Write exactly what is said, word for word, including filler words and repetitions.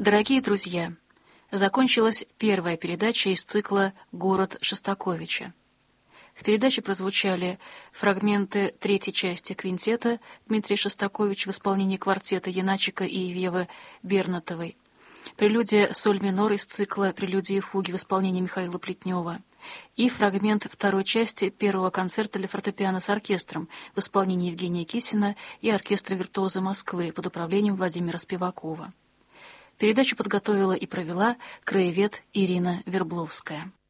Дорогие друзья, закончилась первая передача из цикла «Город Шостаковича». В передаче прозвучали фрагменты третьей части квинтета Дмитрия Шостаковича в исполнении квартета Яначика и Евы Бернатовой, прелюдия соль минор из цикла «Прелюдии и фуги» в исполнении Михаила Плетнева и фрагмент второй части первого концерта для фортепиано с оркестром в исполнении Евгения Кисина и оркестра «Виртуозы Москвы» под управлением Владимира Спивакова. Передачу подготовила и провела краевед Ирина Вербловская.